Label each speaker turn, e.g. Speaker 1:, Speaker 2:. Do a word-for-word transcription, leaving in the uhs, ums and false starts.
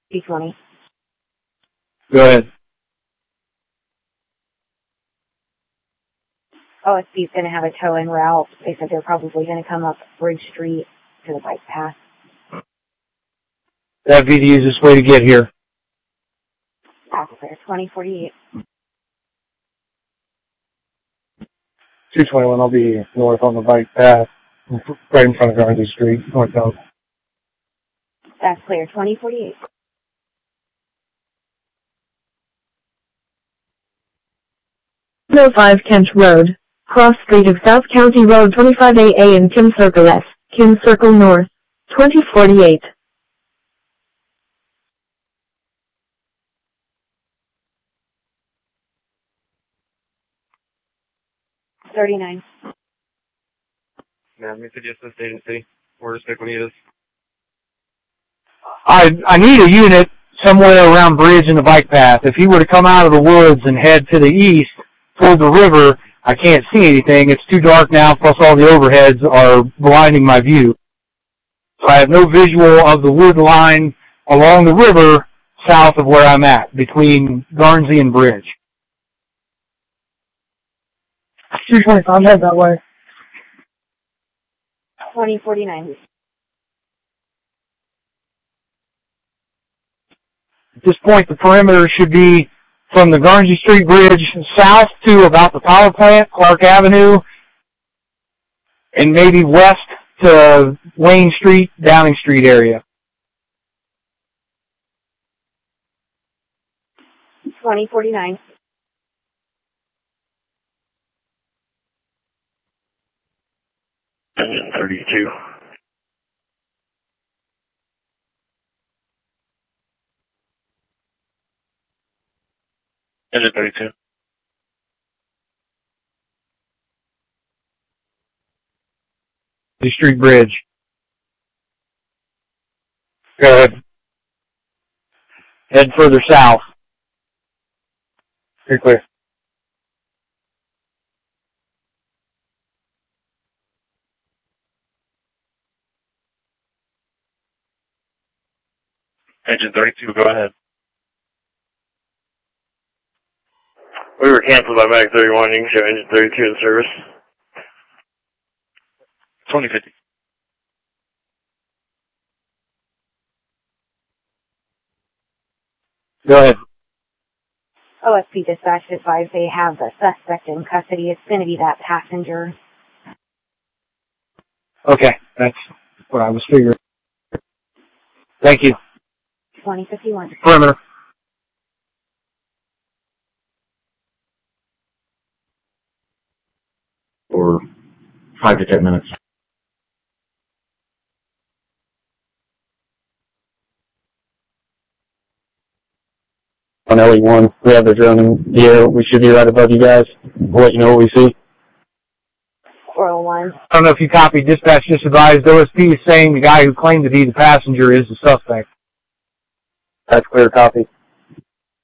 Speaker 1: two twenty.
Speaker 2: Go ahead.
Speaker 1: O S P is going to have a tow en route. They said they're probably going to come up Bridge Street to the bike path.
Speaker 2: That'd be the easiest way to get here.
Speaker 1: That's clear. twenty forty-eight.
Speaker 2: two twenty-one, I'll be north on the bike path, right in front of Garnsey Street, northbound.
Speaker 1: That's clear. twenty forty-eight.
Speaker 3: oh five Kent Road, cross street of South County Road twenty-five A A and Kim Circle S, Kim Circle North, twenty forty-eight.
Speaker 1: thirty-nine.
Speaker 4: Ma'am, you suggest this agency where to stick when he is.
Speaker 2: I I need a unit somewhere around Bridge and the bike path. If he were to come out of the woods and head to the east toward the river, I can't see anything. It's too dark now, plus all the overheads are blinding my view. So I have no visual of the wood line along the river south of where I'm at, between Garnsey and Bridge. two twenty-five, head that way.
Speaker 1: twenty forty-nine.
Speaker 2: At this point, the perimeter should be from the Garnsey Street Bridge south to about the power plant, Clark Avenue, and maybe west to Wayne Street, Downing Street area.
Speaker 1: twenty forty-nine.
Speaker 4: Engine thirty-two. Engine thirty-two.
Speaker 2: The Street Bridge. Go ahead. Head further south. You're clear.
Speaker 4: Engine thirty-two, go ahead. We were canceled by Mag thirty-one. You can show engine thirty-two in service. twenty fifty.
Speaker 2: Go ahead.
Speaker 1: O S P dispatch advised they have the suspect in custody. It's going to be that passenger.
Speaker 2: Okay, that's what I was figuring. Thank you.
Speaker 1: twenty fifty-one.
Speaker 2: Perimeter.
Speaker 5: Or five to ten minutes.
Speaker 2: On L E one, we have the drone in the air. We should be right above you guys. We'll let you know what we see.
Speaker 1: four oh one.
Speaker 2: I don't know if you copied. Dispatch just advised O S P is saying the guy who claimed to be the passenger is the suspect. That's clear copy.